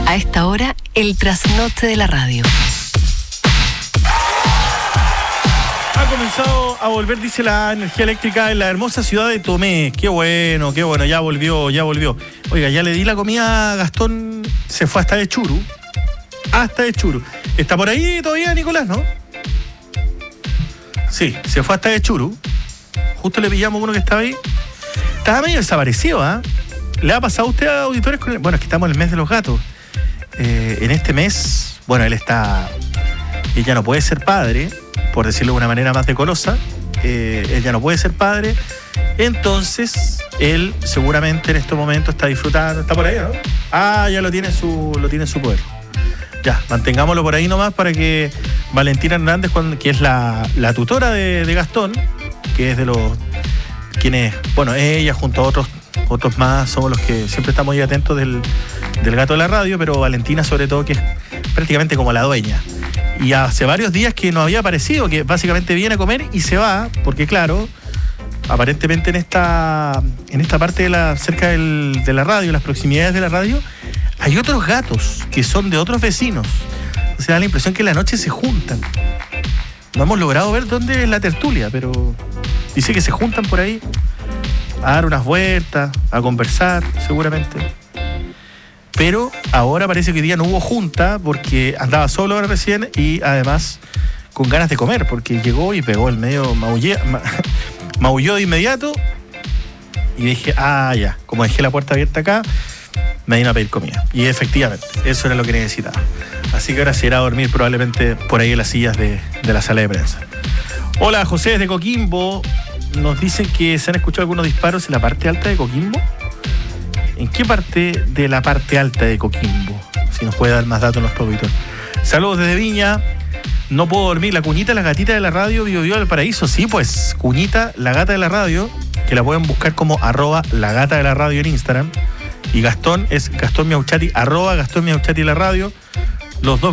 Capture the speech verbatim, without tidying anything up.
A esta hora, el trasnoche de la radio. Ha comenzado a volver, dice, la energía eléctrica en la hermosa ciudad de Tomé. Qué bueno, qué bueno, ya volvió, ya volvió. Oiga, ya le di la comida a Gastón, se fue hasta de Churu. Hasta de Churu. ¿Está por ahí todavía, Nicolás, no? Sí, se fue hasta de Churu. Justo le pillamos uno que estaba ahí. Estaba medio desaparecido, ¿ah? ¿eh? ¿Le ha pasado a usted a auditores con el... Bueno, es que estamos en el mes de los gatos. Eh, en este mes, bueno, él está... Él ya no puede ser padre, por decirlo de una manera más decorosa. Eh, él ya no puede ser padre. Entonces, él seguramente en estos momentos está disfrutando. Está por ahí, ¿no? Ah, ya lo tiene en su, lo tiene en su poder. Ya, mantengámoslo por ahí nomás para que Valentina Hernández, que es la, la tutora de, de Gastón, que es de los... quienes, bueno, ella junto a otros otros más, somos los que siempre estamos ahí atentos del, del gato de la radio, pero Valentina sobre todo, que es prácticamente como la dueña. Y hace varios días que no había aparecido, que básicamente viene a comer y se va, porque claro, aparentemente en esta en esta parte de la cerca del, de la radio, las proximidades de la radio, hay otros gatos que son de otros vecinos. O sea, da la impresión que en la noche se juntan. No hemos logrado ver dónde es la tertulia, pero dice que se juntan por ahí a dar unas vueltas, a conversar, seguramente. Pero ahora parece que hoy día no hubo junta porque andaba solo ahora recién y además con ganas de comer, porque llegó y pegó el medio, maullé, ma, maulló de inmediato y dije, ah, ya, como dejé la puerta abierta acá, me vino a pedir comida. Y efectivamente, eso era lo que necesitaba. Así que ahora se irá a dormir probablemente por ahí en las sillas de, de la sala de prensa. Hola, José desde Coquimbo. Nos dicen que se han escuchado algunos disparos en la parte alta de Coquimbo. ¿En qué parte de la parte alta de Coquimbo? Si nos puede dar más datos nuestro auditor. Saludos desde Viña. No puedo dormir. La Cuñita, la gatita de la radio, Bio Bio del Paraíso. Sí, pues, Cuñita, la gata de la radio, que la pueden buscar como arroba la gata de la radio en Instagram. Y Gastón es Gastón Miauchati, arroba Gastón Miauchati la radio. Los dos